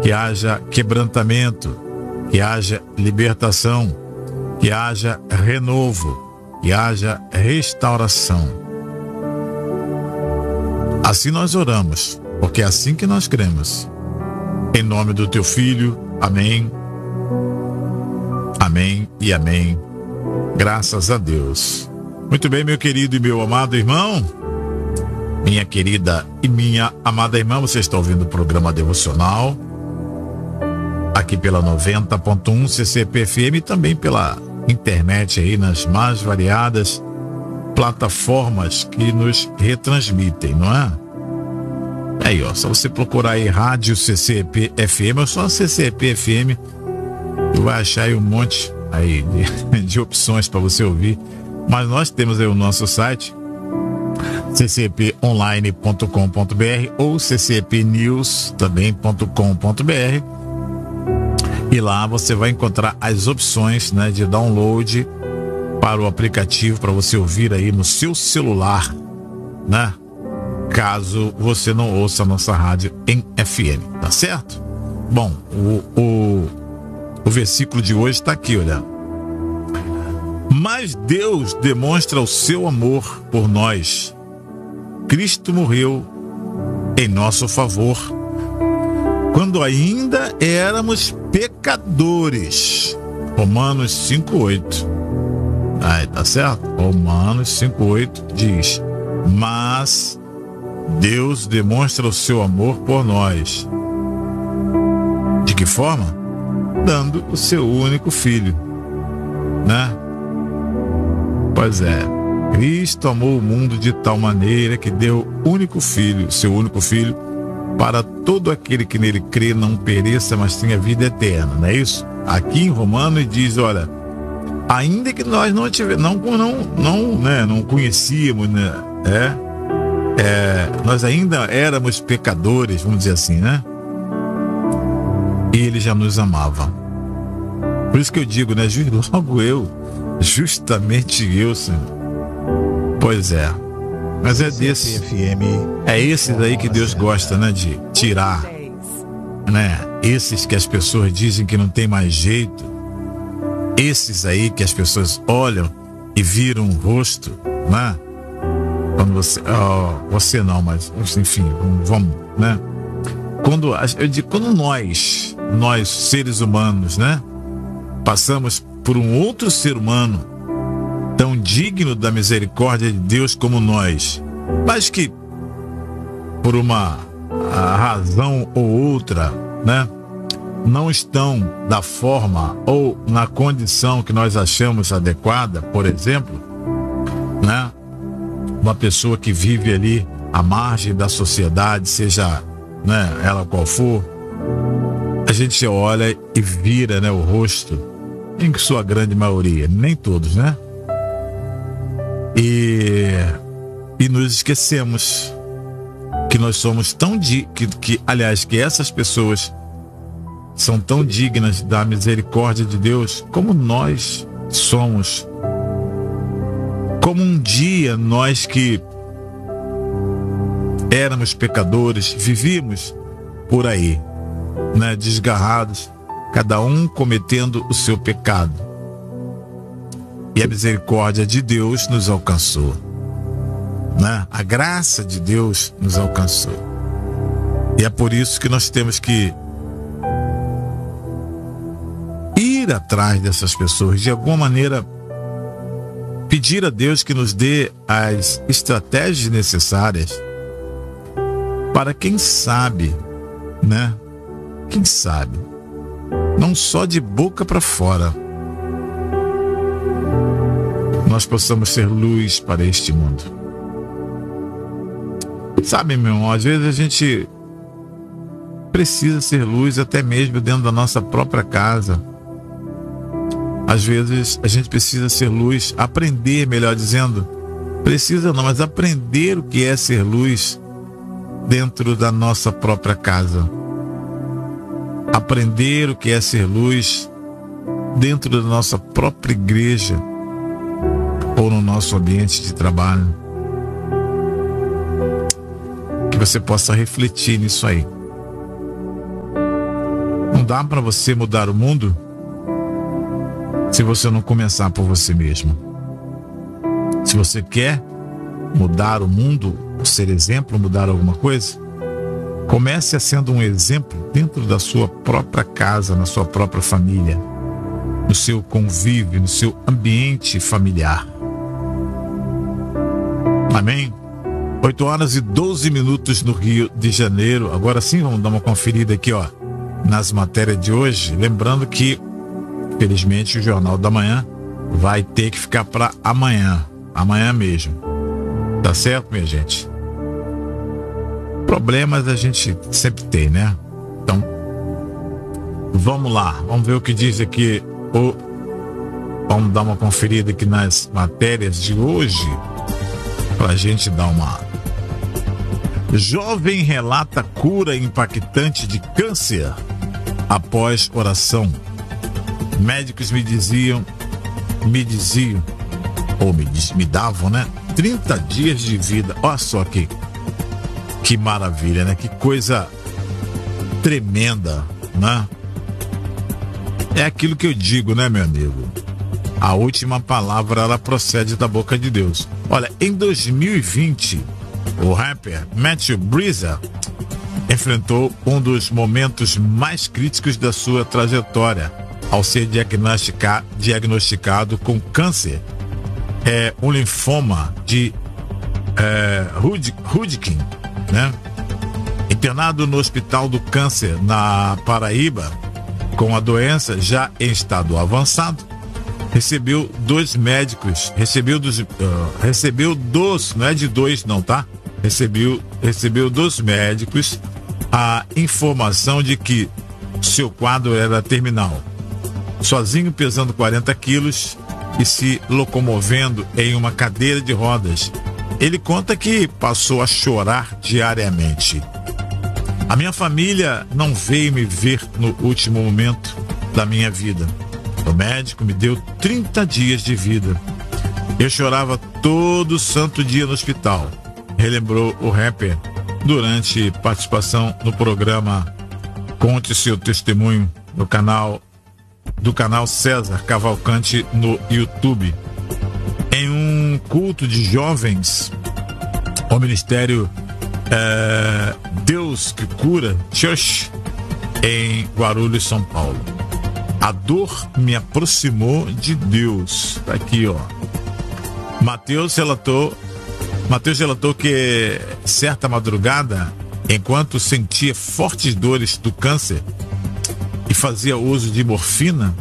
que haja quebrantamento, que haja libertação, que haja renovo, que haja restauração. Assim nós oramos, porque é assim que nós cremos. Em nome do teu Filho, amém, amém e amém. Graças a Deus. Muito bem, meu querido e meu amado irmão, minha querida e minha amada irmã, você está ouvindo o programa devocional aqui pela 90.1 CCP FM e também pela internet aí nas mais variadas plataformas que nos retransmitem, não é? Aí, ó, só você procurar aí Rádio CCP FM ou só CCP FM, tu vai achar aí um monte aí de opções para você ouvir. Mas nós temos aí o nosso site ccponline.com.br ou ccpnews também.com.br, e lá você vai encontrar as opções, né, de download para o aplicativo para você ouvir aí no seu celular, né? Caso você não ouça a nossa rádio em FM, tá certo? Bom, o versículo de hoje está aqui, olha. Mas Deus demonstra o seu amor por nós. Cristo morreu em nosso favor quando ainda éramos pecadores. Romanos 5:8. Aí, tá certo? Romanos 5:8 diz: mas Deus demonstra o seu amor por nós. De que forma? Dando o seu único filho, né? Pois é, Cristo amou o mundo de tal maneira que deu seu único filho, para todo aquele que nele crê não pereça, mas tenha vida eterna, não é isso? Aqui em Romanos diz, olha, ainda que nós não conhecíamos, né? Nós ainda éramos pecadores, vamos dizer assim, né? Ele já nos amava. Por isso que eu digo, né? Logo eu, justamente eu, Senhor. Pois é. Mas é desses aí que Deus gosta, né? De tirar, né? Esses que as pessoas dizem que não tem mais jeito. Esses aí que as pessoas olham e viram um rosto, né? Quando você não, mas enfim, vamos, né? Quando nós seres humanos, né, passamos por um outro ser humano tão digno da misericórdia de Deus como nós, mas que por uma razão ou outra, né, não estão da forma ou na condição que nós achamos adequada, por exemplo, né? Uma pessoa que vive ali à margem da sociedade, seja, né, ela qual for, a gente olha e vira, né, o rosto, em sua grande maioria, nem todos, né? E nos esquecemos que nós somos tão que essas pessoas são tão dignas da misericórdia de Deus como nós somos. Como um dia nós que éramos pecadores, vivíamos por aí, né, desgarrados, cada um cometendo o seu pecado. E a misericórdia de Deus nos alcançou, né? A graça de Deus nos alcançou. E é por isso que nós temos que ir atrás dessas pessoas, de alguma maneira pedir a Deus que nos dê as estratégias necessárias para, quem sabe, né? Quem sabe, não só de boca para fora, nós possamos ser luz para este mundo. Sabe, meu irmão, às vezes a gente precisa ser luz até mesmo dentro da nossa própria casa. Às vezes a gente precisa ser luz, aprender, melhor dizendo, precisa não, mas aprender o que é ser luz dentro da nossa própria casa. Aprender o que é ser luz dentro da nossa própria igreja ou no nosso ambiente de trabalho. Que você possa refletir nisso aí. Não dá para você mudar o mundo se você não começar por você mesmo. Se você quer mudar o mundo, ser exemplo, mudar alguma coisa, comece a sendo um exemplo dentro da sua própria casa, na sua própria família, no seu convívio, no seu ambiente familiar. Amém? 8h12 no Rio de Janeiro. Agora sim, vamos dar uma conferida aqui, ó, nas matérias de hoje. Lembrando que, felizmente, o Jornal da Manhã vai ter que ficar para amanhã mesmo. Tá certo, minha gente? Problemas a gente sempre tem, né? Então, vamos lá. Vamos ver o que diz aqui. Vamos dar uma conferida aqui nas matérias de hoje, pra gente dar uma... Jovem relata cura impactante de câncer após oração. Médicos me davam, né? 30 dias de vida. Olha só que maravilha, né? Que coisa tremenda, né? É aquilo que eu digo, né, meu amigo? A última palavra, ela procede da boca de Deus. Olha, em 2020, o rapper Matthew Breezer enfrentou um dos momentos mais críticos da sua trajetória ao ser diagnosticado com câncer, um linfoma de Hodgkin, né? Internado no Hospital do Câncer na Paraíba com a doença já em estado avançado, recebeu dos, não é de dois não, tá? Recebeu dos médicos a informação de que seu quadro era terminal. Sozinho, pesando 40 quilos e se locomovendo em uma cadeira de rodas, ele conta que passou a chorar diariamente. A minha família não veio me ver no último momento da minha vida. O médico me deu 30 dias de vida. Eu chorava todo santo dia no hospital, relembrou o rapper durante participação no programa Conte Seu Testemunho do canal César Cavalcante no YouTube. Em um culto de jovens, o ministério Deus que Cura Church em Guarulhos, São Paulo. A dor me aproximou de Deus. Tá aqui, ó. Mateus relatou que certa madrugada, enquanto sentia fortes dores do câncer e fazia uso de morfina,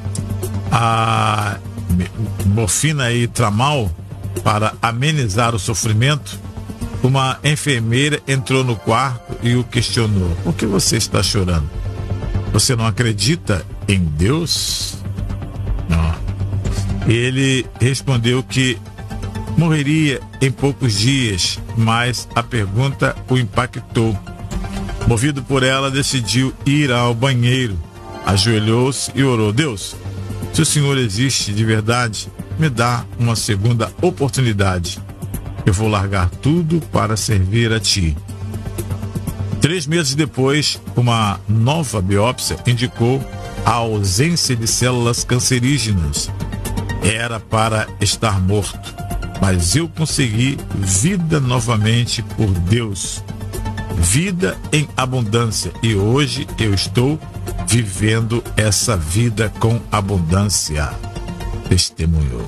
morfina e tramal para amenizar o sofrimento, uma enfermeira entrou no quarto e o questionou: por que você está chorando? Você não acredita em Deus? Não. Ele respondeu que morreria em poucos dias, mas a pergunta o impactou. Movido por ela, decidiu ir ao banheiro, ajoelhou-se e orou: Deus, se o Senhor existe de verdade, me dá uma segunda oportunidade. Eu vou largar tudo para servir a Ti. 3 meses depois, uma nova biópsia indicou a ausência de células cancerígenas. Era para estar morto, mas eu consegui vida novamente por Deus. Vida em abundância, e hoje eu estou vivendo essa vida com abundância. Testemunhou.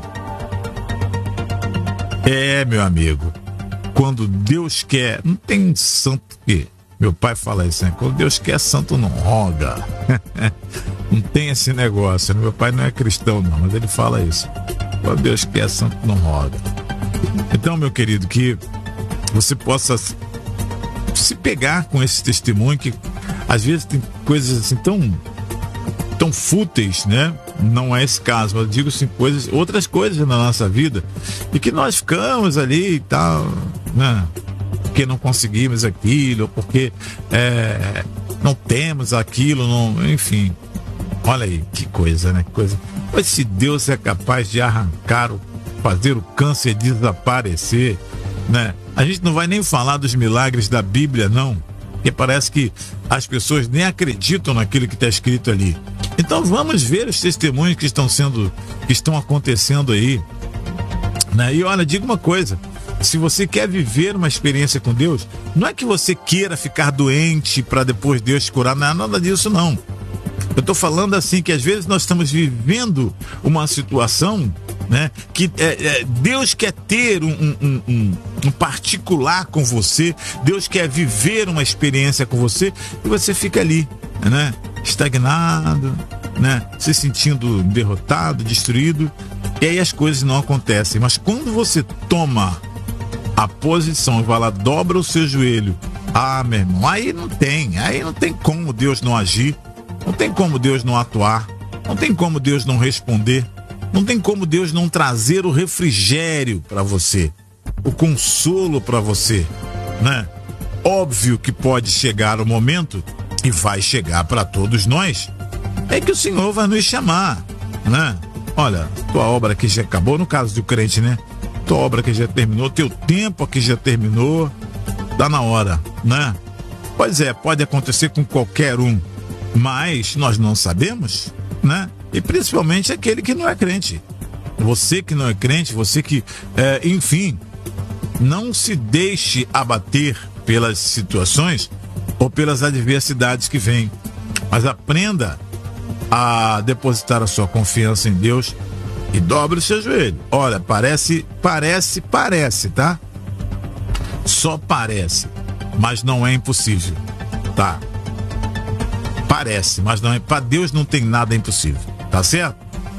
Meu amigo, quando Deus quer, não tem santo que... Meu pai fala isso, né? Quando Deus quer, santo não roga. Não tem esse negócio. Meu pai não é cristão, não, mas ele fala isso. Quando Deus quer, santo não roga. Então, meu querido, que você possa se pegar com esse testemunho, que às vezes tem coisas assim tão fúteis, né? Não é esse caso, mas eu digo assim, outras coisas na nossa vida, e que nós ficamos ali e tal, né? Porque não conseguimos aquilo, porque não temos aquilo, não, enfim. Olha aí, que coisa, né? Mas se Deus é capaz de fazer o câncer desaparecer, né? A gente não vai nem falar dos milagres da Bíblia, não. Porque parece que as pessoas nem acreditam naquilo que está escrito ali. Então vamos ver os testemunhos que estão acontecendo aí, né? E olha, diga uma coisa: se você quer viver uma experiência com Deus, não é que você queira ficar doente para depois Deus te curar, não é nada disso não. Eu estou falando assim que às vezes nós estamos vivendo uma situação, né, que Deus quer ter um particular com você, Deus quer viver uma experiência com você, e você fica ali, né, estagnado, né, se sentindo derrotado, destruído, e aí as coisas não acontecem. Mas quando você toma a posição, vai lá, dobra o seu joelho, meu irmão, aí não tem como Deus não agir, não tem como Deus não atuar, não tem como Deus não responder, não tem como Deus não trazer o refrigério para você, o consolo para você, né? Óbvio que pode chegar o momento, e vai chegar para todos nós, é que o Senhor vai nos chamar, né? Olha, tua obra aqui já acabou, no caso do crente, né? Tua obra aqui já terminou, teu tempo aqui já terminou, tá na hora, né? Pois é, pode acontecer com qualquer um, mas nós não sabemos, né? E principalmente aquele que não é crente. Você que não é crente, você que, enfim, não se deixe abater pelas situações ou pelas adversidades que vêm, mas aprenda a depositar a sua confiança em Deus e dobre o seu joelho. Olha, parece, tá? Só parece, mas não é impossível, tá? Parece, mas não é. Para Deus não tem nada impossível, tá certo?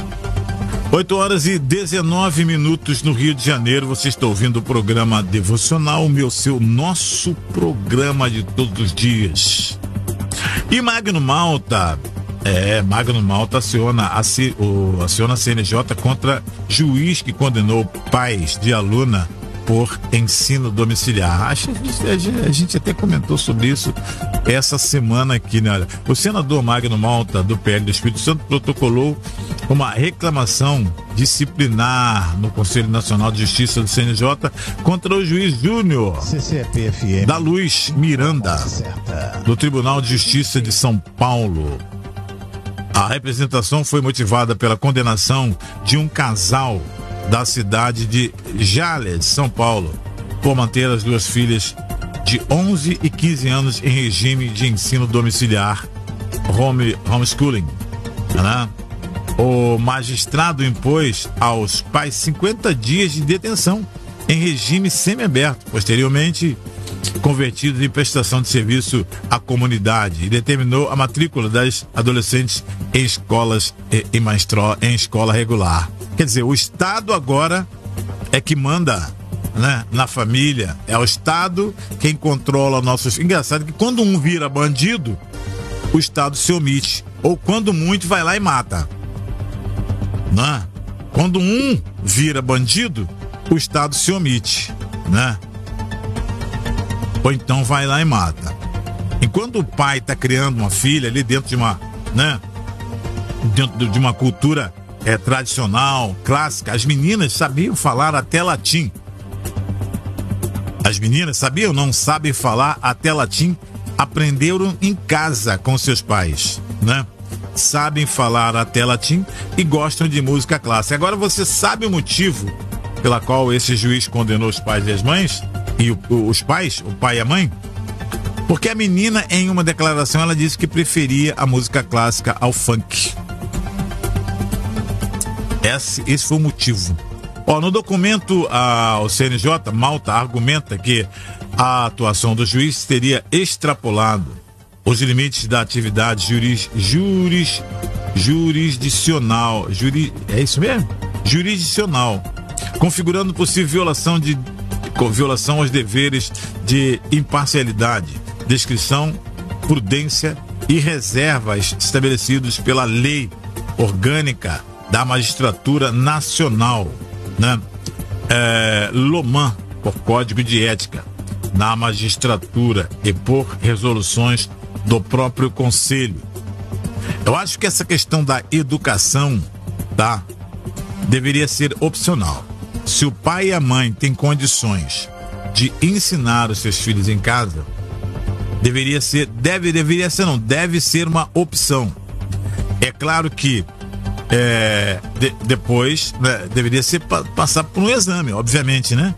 8h19 no Rio de Janeiro. Você está ouvindo o programa Devocional, nosso programa de todos os dias. E Magno Malta aciona a CNJ contra juiz que condenou pais de aluna por ensino domiciliar. A gente até comentou sobre isso essa semana aqui, né? Olha, o senador Magno Malta, do PL do Espírito Santo, protocolou uma reclamação disciplinar no Conselho Nacional de Justiça do CNJ contra o juiz Júnior da Luz Miranda, do Tribunal de Justiça de São Paulo. A representação foi motivada pela condenação de um casal da cidade de Jales, São Paulo, por manter as duas filhas de 11 e 15 anos em regime de ensino domiciliar, homeschooling, né? O magistrado impôs aos pais 50 dias de detenção em regime semiaberto, posteriormente convertidos em prestação de serviço à comunidade, e determinou a matrícula das adolescentes em escolas em escola regular. Quer dizer, o Estado agora é que manda, né, na família, é o Estado quem controla nossos... Engraçado que quando um vira bandido, o Estado se omite, ou quando muito vai lá e mata, né? Quando um vira bandido, o Estado se omite, né? Ou então vai lá e mata. Enquanto o pai está criando uma filha ali dentro de uma, né, dentro de uma cultura tradicional, clássica, as meninas sabiam falar até latim. As meninas sabiam, não sabem falar até latim, aprenderam em casa com seus pais, né? Sabem falar até latim e gostam de música clássica. Agora você sabe o motivo pela qual esse juiz condenou os pais e as mães? E os pais, o pai e a mãe? Porque a menina, em uma declaração, ela disse que preferia a música clássica ao funk. Esse foi o motivo. No documento, o CNJ, Malta, argumenta que a atuação do juiz teria extrapolado os limites da atividade jurisdicional. É isso mesmo? Jurisdicional, configurando possível violação aos deveres de imparcialidade, descrição, prudência e reservas estabelecidos pela Lei Orgânica da Magistratura Nacional, né? LOMAN, por Código de Ética na Magistratura e por resoluções do próprio Conselho. Eu acho que essa questão da educação, tá, deveria ser opcional. Se o pai e a mãe têm condições de ensinar os seus filhos em casa, Deveria ser uma opção. É claro que depois, né, deveria ser passar por um exame, obviamente, né?